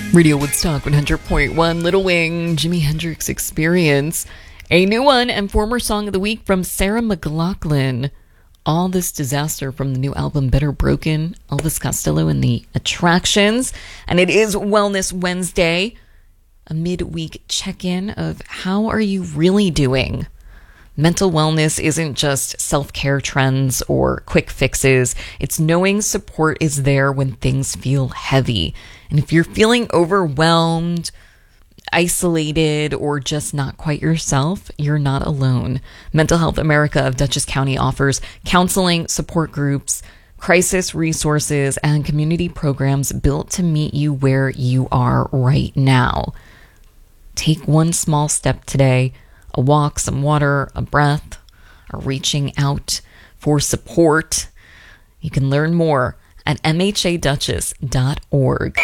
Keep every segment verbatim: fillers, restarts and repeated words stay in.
Radio Woodstock one hundred point one, Little Wing, Jimi Hendrix Experience. A new one and former song of the week from Sarah McLachlan. All This Disaster from the new album Better Broken, Elvis Costello and the Attractions. And it is Wellness Wednesday, a midweek check-in of how are you really doing? Mental wellness isn't just self-care trends or quick fixes. It's knowing support is there when things feel heavy. And if you're feeling overwhelmed, isolated, or just not quite yourself, you're not alone. Mental Health America of Dutchess County offers counseling, support groups, crisis resources, and community programs built to meet you where you are right now. Take one small step today. A walk, some water, a breath, or reaching out for support. You can learn more at m h a dutchess dot org.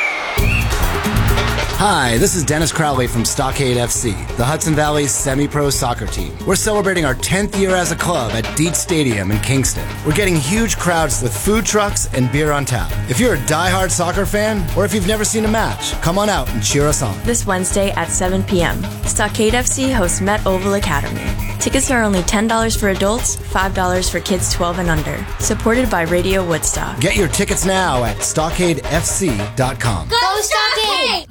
Hi, this is Dennis Crowley from Stockade F C, the Hudson Valley's semi-pro soccer team. We're celebrating our tenth year as a club at Dietz Stadium in Kingston. We're getting huge crowds with food trucks and beer on tap. If you're a diehard soccer fan, or if you've never seen a match, come on out and cheer us on. This Wednesday at seven p.m., Stockade F C hosts Met Oval Academy. Tickets are only ten dollars for adults, five dollars for kids twelve and under. Supported by Radio Woodstock. Get your tickets now at stockade f c dot com. Go Stockade!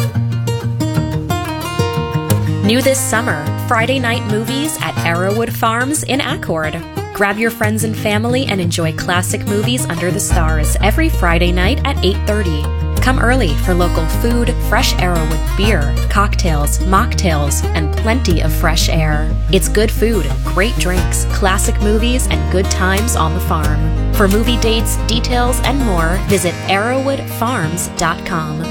New this summer, Friday night movies at Arrowwood Farms in Accord. Grab your friends and family and enjoy classic movies under the stars every Friday night at eight thirty. Come early for local food, fresh Arrowwood beer, cocktails, mocktails, and plenty of fresh air. It's good food, great drinks, classic movies, and good times on the farm. For movie dates, details, and more, visit arrowwood farms dot com.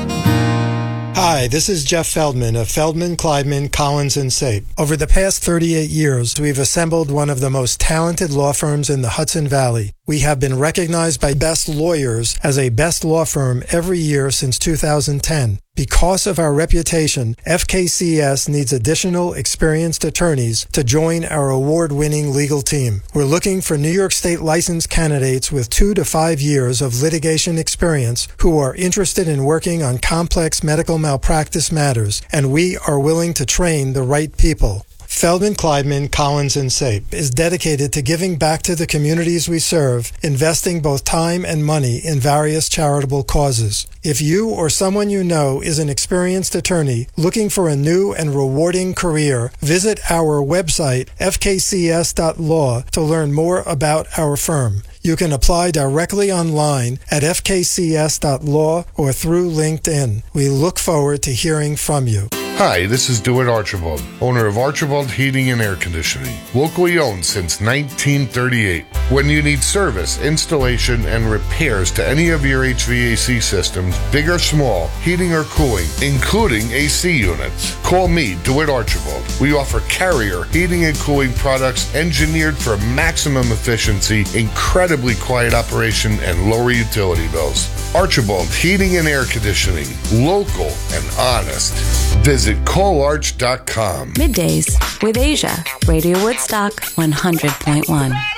Hi, this is Jeff Feldman of Feldman, Kleidman, Collins and Sape. Over the past thirty-eight years, we've assembled one of the most talented law firms in the Hudson Valley. We have been recognized by Best Lawyers as a best law firm every year since two thousand ten. Because of our reputation, F K C S needs additional experienced attorneys to join our award-winning legal team. We're looking for New York State licensed candidates with two to five years of litigation experience who are interested in working on complex medical malpractice matters, and we are willing to train the right people. Feldman, Kleidman, Collins and Sape is dedicated to giving back to the communities we serve, investing both time and money in various charitable causes. If you or someone you know is an experienced attorney looking for a new and rewarding career, visit our website, f k c s dot law, to learn more about our firm. You can apply directly online at f k c s dot law or through LinkedIn. We look forward to hearing from you. Hi, this is DeWitt Archibald, owner of Archibald Heating and Air Conditioning, locally owned since nineteen thirty-eight. When you need service, installation, and repairs to any of your H V A C systems, big or small, heating or cooling, including A C units, call me, DeWitt Archibald. We offer Carrier heating and cooling products engineered for maximum efficiency, incredibly quiet operation, and lower utility bills. Archibald Heating and Air Conditioning, local and honest. Visit call arch dot com. Middays with Asia, Radio Woodstock one hundred point one.